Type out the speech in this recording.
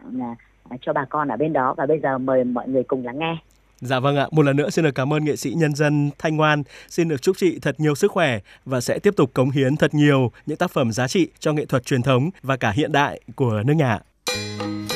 cho bà con ở bên đó. Và bây giờ mời mọi người cùng lắng nghe. Dạ vâng ạ, một lần nữa xin được cảm ơn nghệ sĩ nhân dân Thanh Ngoan. Xin được chúc chị thật nhiều sức khỏe và sẽ tiếp tục cống hiến thật nhiều những tác phẩm giá trị cho nghệ thuật truyền thống và cả hiện đại của nước nhà.